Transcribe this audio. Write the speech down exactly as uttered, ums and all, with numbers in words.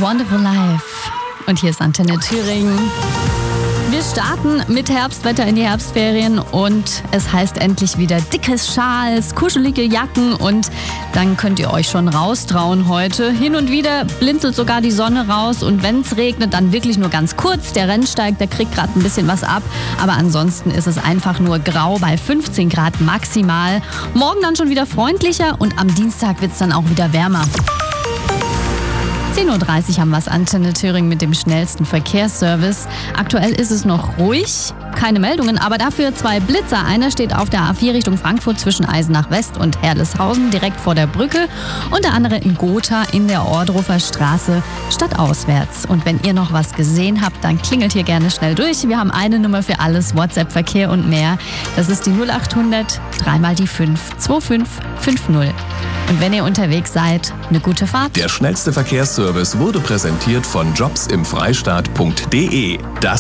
Wonderful Life. Und hier ist Antenne Thüringen. Wir starten mit Herbstwetter in die Herbstferien und es heißt endlich wieder dickes Schals, kuschelige Jacken und dann könnt ihr euch schon raustrauen heute. Hin und wieder blinzelt sogar die Sonne raus und wenn es regnet, dann wirklich nur ganz kurz. Der Rennsteig, der kriegt gerade ein bisschen was ab, aber ansonsten ist es einfach nur grau bei fünfzehn Grad maximal. Morgen dann schon wieder freundlicher und am Dienstag wird es dann auch wieder wärmer. zehn Uhr dreißig haben wir es, Antenne Thüringen mit dem schnellsten Verkehrsservice. Aktuell ist es noch ruhig, keine Meldungen, aber dafür zwei Blitzer. Einer steht auf der A vier Richtung Frankfurt zwischen Eisenach West und Herleshausen direkt vor der Brücke und der andere in Gotha in der Ohrdruffer Straße stadtauswärts. Und wenn ihr noch was gesehen habt, dann klingelt hier gerne schnell durch. Wir haben eine Nummer für alles, WhatsApp, Verkehr und mehr. Das ist die null acht hundert, dreimal die fünf, zwei fünf fünf null. Und wenn ihr unterwegs seid, eine gute Fahrt. Der schnellste Verkehrsservice wurde präsentiert von jobs im freistaat punkt de. Das